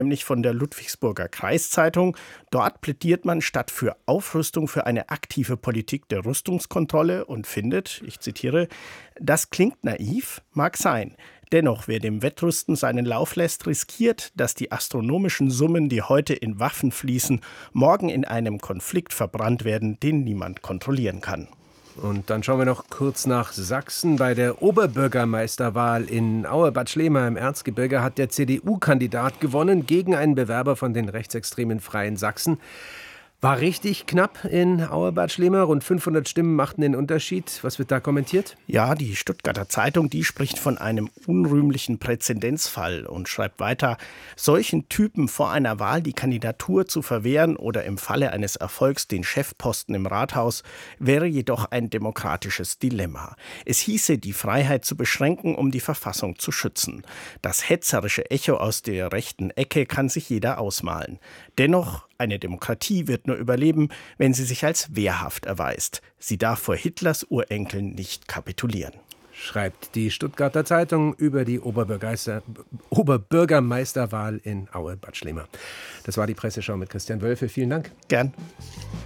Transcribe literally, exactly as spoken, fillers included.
nämlich von der Ludwigsburger Kreiszeitung. Dort plädiert man statt für Aufrüstung für eine aktive Politik der Rüstungskontrolle und findet, ich zitiere, das klingt naiv, mag sein. Dennoch, wer dem Wettrüsten seinen Lauf lässt, riskiert, dass die astronomischen Summen, die heute in Waffen fließen, morgen in einem Konflikt verbrannt werden, den niemand kontrollieren kann. Und dann schauen wir noch kurz nach Sachsen. Bei der Oberbürgermeisterwahl in Auerbad Schlema im Erzgebirge hat der C D U-Kandidat gewonnen gegen einen Bewerber von den rechtsextremen Freien Sachsen. War richtig knapp in Auerbad Schlema. Rund fünfhundert Stimmen machten den Unterschied. Was wird da kommentiert? Ja, die Stuttgarter Zeitung, die spricht von einem unrühmlichen Präzedenzfall und schreibt weiter, solchen Typen vor einer Wahl die Kandidatur zu verwehren oder im Falle eines Erfolgs den Chefposten im Rathaus wäre jedoch ein demokratisches Dilemma. Es hieße, die Freiheit zu beschränken, um die Verfassung zu schützen. Das hetzerische Echo aus der rechten Ecke kann sich jeder ausmalen. Dennoch, eine Demokratie wird nur überleben, wenn sie sich als wehrhaft erweist. Sie darf vor Hitlers Urenkeln nicht kapitulieren. Schreibt die Stuttgarter Zeitung über die Oberbürgermeister, Oberbürgermeisterwahl in Aue-Bad Schlema. Das war die Presseschau mit Christian Wölfe. Vielen Dank. Gern.